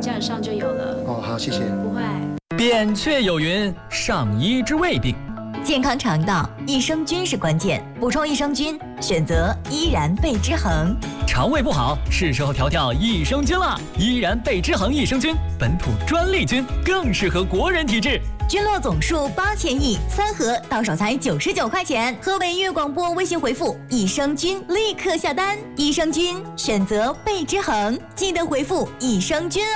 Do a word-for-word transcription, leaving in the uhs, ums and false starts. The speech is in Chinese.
叫你上就有了。 哦，好，谢谢。 不会。 扁鹊有云：上医治未病。 健康肠道，益生菌是关键。补充益生菌，选择依然贝之恒。 肠胃不好，是时候调调益生菌了。依然贝之恒益生菌，本土专利菌，更适合国人体质。 菌落总数八千亿，三盒到手才九十九块钱。河北粤广播微信回复益生菌，立刻下单。益生菌选择贝之恒，记得回复益生菌。